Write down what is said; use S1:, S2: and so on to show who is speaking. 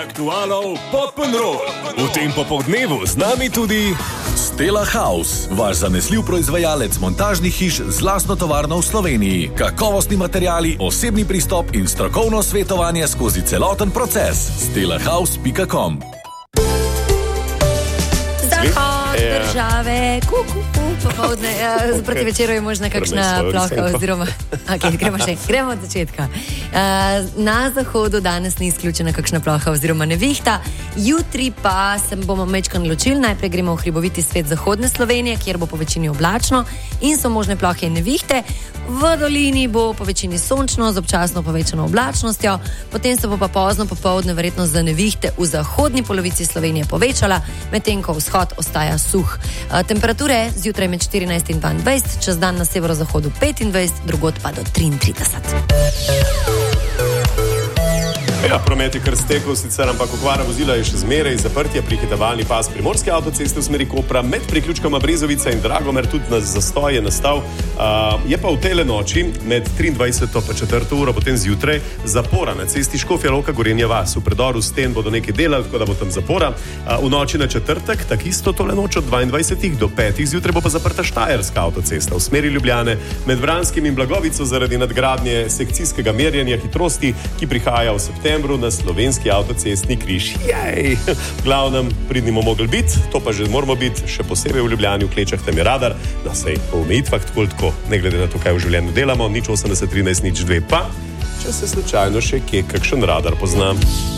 S1: aktualov Poppenrock. V tem popoldnevu z nami tudi Stella House, vaš zanesljiv proizvajalec montažnih hiš z lastno tovarno v Sloveniji. Kakovostni materiali, osebni pristop in strokovno svetovanje skozi celoten proces. stellahouse.com.
S2: Zahod države, popovdne, proti večeru je možna kakšna ploha oziroma... Okay, gremo od začetka. Na zahodu danes ni izključena kakšna ploha oziroma nevihta, jutri pa se bomo mečkan ločili. Najprej gremo v hriboviti svet zahodne Slovenije, kjer bo po večini oblačno in so možne plohe in nevihte. V dolini bo po večini sončno z občasno povečano oblačnostjo, potem se bo pa pozno popovdne verjetnost za nevihte v zahodni polovici Slovenije povečala, medtem ko vzhod ostaja suh. Temperature zjutraj med 14 in 22, čez dan na severozahodu 25, drugod pa do 33.
S3: Ja, promet je kar stekel, sicer, ampak okvara vozila je še zmeraj, zaprtje prihitevalni pas Primorske avtoceste v smeri Kopra med priključkoma Brezovica in Dragomer, tudi na zastoj je nastal. Je pa v tele noči med 23. pa 4. uro potem zjutraj zapora na cesti Škofja Loka Gorenja vas. V predoru sten bodo nekaj delali, tako da bo tam zapora. V noči na četrtek, tak isto tole noč od 22. do 5. zjutraj bo pa zaprta Štajerska avtocesta v smeri Ljubljane med Vranskim in Blagovico zaradi nadgradnje sekcijskega merjenja hitrosti, ki prihaja v septembru na slovenski avtocestni križ. Jej! V glavnem pridnimo mogli biti, to pa že moramo biti, še posebej v Ljubljani, v Klečah tam je radar, da sej po omejitvah tako, ne glede na to, kaj v življenju delamo, nič 80 13 nič 2 pa, če se slučajno še kje kakšen radar poznam.